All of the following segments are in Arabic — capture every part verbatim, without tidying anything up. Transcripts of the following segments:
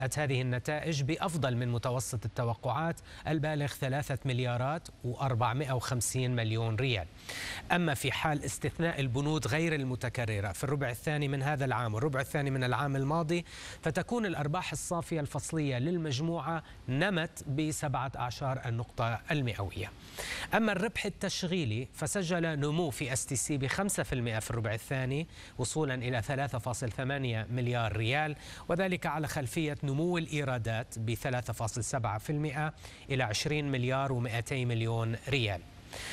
هذه النتائج بأفضل من متوسط التوقعات البالغ ثلاثة مليارات وأربعمائة وخمسين مليون ريال. أما في حال استثناء البنود غير المتكررة في الربع الثاني من هذا العام والربع الثاني من العام الماضي، فتكون الأرباح الصافية الفصلية للمجموعة نمت بسبعة عشر النقطة المئوية. أما الربح التشغيلي فسجل نمو في اس تي سي بخمسة بالمئة في الربع الثاني وصولا إلى ثلاثة فاصلة ثمانية مليار ريال، وذلك على خلفية نمو الإيرادات ب ثلاثة فاصلة سبعة بالمئة إلى عشرين مليار ومئتي مليون ريال.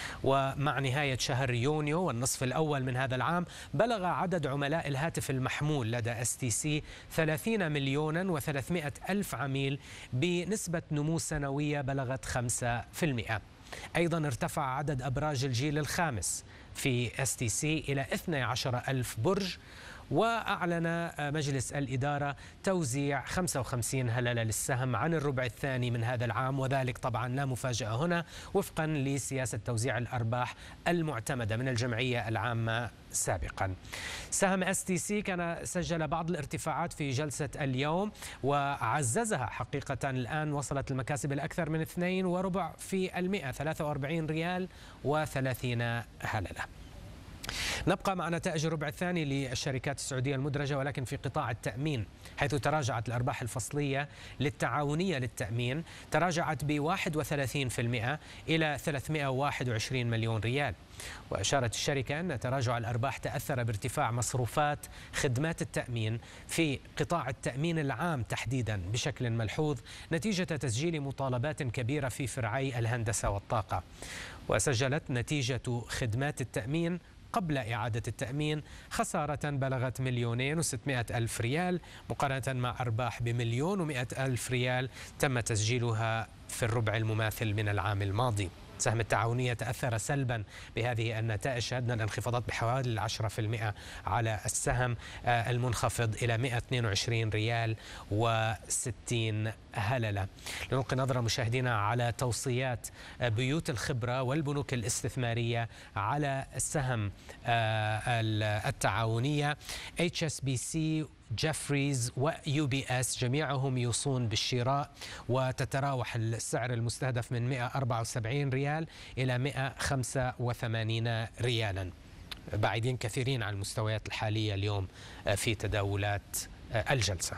ومع نهاية شهر يونيو والنصف الأول من هذا العام بلغ عدد عملاء الهاتف المحمول لدى اس تي سي ثلاثين مليونا وثلاثمائة ألف عميل بنسبة نمو سنوية بلغت خمسة بالمئة. أيضا ارتفع عدد أبراج الجيل الخامس في اس تي سي إلى اثني عشر ألف برج، وأعلن مجلس الإدارة توزيع خمسة وخمسين هللة للسهم عن الربع الثاني من هذا العام، وذلك طبعا لا مفاجأة هنا وفقا لسياسة توزيع الأرباح المعتمدة من الجمعية العامة سابقا. سهم اس تي سي كان سجل بعض الارتفاعات في جلسة اليوم وعززها حقيقة. الآن وصلت المكاسب الأكثر من اثنين وربع في المئة، ثلاثة وأربعين ريال وثلاثين هللة. نبقى مع نتائج الربع الثاني للشركات السعودية المدرجة، ولكن في قطاع التأمين، حيث تراجعت الأرباح الفصلية للتعاونية للتأمين، تراجعت ب واحد وثلاثين بالمئة إلى ثلاثمائة وواحد وعشرين مليون ريال. وأشارت الشركة أن تراجع الأرباح تأثر بارتفاع مصروفات خدمات التأمين في قطاع التأمين العام تحديدا بشكل ملحوظ نتيجة تسجيل مطالبات كبيرة في فرعي الهندسة والطاقة. وسجلت نتيجة خدمات التأمين قبل إعادة التأمين خسارة بلغت مليونين وستمائة ألف ريال مقارنة مع أرباح بمليون ومائة ألف ريال تم تسجيلها في الربع المماثل من العام الماضي. سهم التعاونية تأثر سلبا بهذه النتائج، شهدنا الانخفاضات بحوالي العشرة في المئة على السهم المنخفض إلى مائة واثنين وعشرين ريال وستين هللة. لنلقي نظرة مشاهدينا على توصيات بيوت الخبرة والبنوك الاستثمارية على السهم التعاونية. اتش اس بي سي، جيفريز ويو بي اس جميعهم يوصون بالشراء، وتتراوح السعر المستهدف من مائة وأربعة وسبعين ريال إلى مائة وخمسة وثمانين ريالا، بعيدين كثيرين عن المستويات الحالية اليوم في تداولات الجلسة.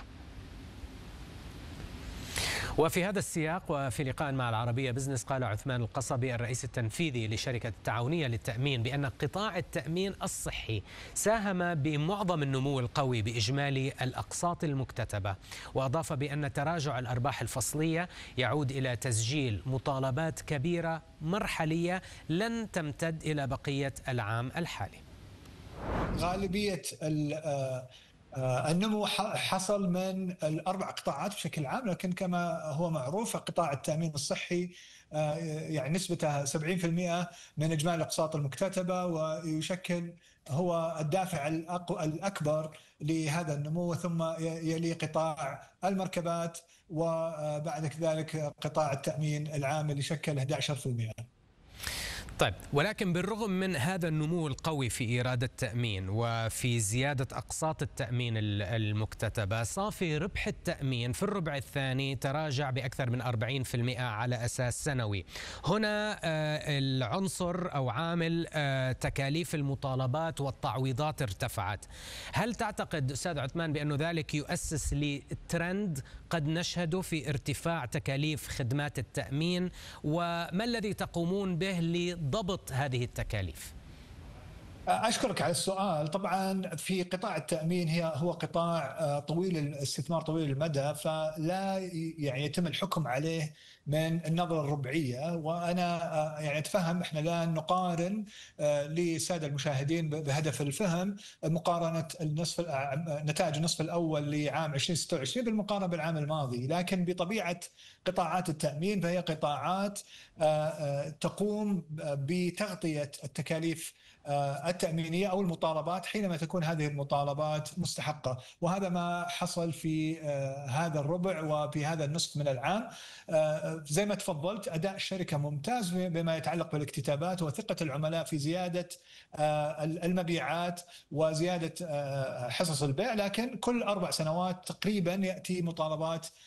وفي هذا السياق وفي لقاء مع العربية بزنس، قال عثمان القصبي الرئيس التنفيذي لشركة التعاونية للتأمين بأن قطاع التأمين الصحي ساهم بمعظم النمو القوي بإجمالي الأقساط المكتتبة، وأضاف بأن تراجع الأرباح الفصلية يعود إلى تسجيل مطالبات كبيرة مرحلية لن تمتد إلى بقية العام الحالي. غالبية النمو حصل من الأربع قطاعات بشكل عام، لكن كما هو معروف قطاع التأمين الصحي يعني نسبته سبعين بالمئة من إجمالي الأقساط المكتتبة، ويشكل هو الدافع الأكبر لهذا النمو، ثم يلي قطاع المركبات، وبعد ذلك قطاع التأمين العام اللي شكل أحد عشر بالمئة. طيب، ولكن بالرغم من هذا النمو القوي في إيراد التأمين وفي زيادة أقساط التأمين المكتتبة، صافي ربح التأمين في الربع الثاني تراجع بأكثر من أربعين بالمئة على أساس سنوي. هنا العنصر أو عامل تكاليف المطالبات والتعويضات ارتفعت. هل تعتقد أستاذ عثمان بأنه ذلك يؤسس لترند قد نشهده في ارتفاع تكاليف خدمات التأمين، وما الذي تقومون به لضبط هذه التكاليف؟ أشكرك على السؤال. طبعا في قطاع التأمين هي هو قطاع طويل الاستثمار، طويل المدى، فلا يعني يتم الحكم عليه من النظرة الربعية. وأنا يعني أتفهم إحنا لا نقارن لسادة المشاهدين بهدف الفهم مقارنة النصف نتائج النصف الأول لعام ألفين وستة وعشرين بالمقارنة بالعام الماضي، لكن بطبيعة قطاعات التأمين فهي قطاعات تقوم بتغطية التكاليف التأمينية أو المطالبات حينما تكون هذه المطالبات مستحقة، وهذا ما حصل في هذا الربع وفي هذا النصف من العام. زي ما تفضلت، أداء الشركة ممتاز بما يتعلق بالاكتتابات وثقة العملاء في زيادة المبيعات وزيادة حصص البيع، لكن كل أربع سنوات تقريبا يأتي مطالبات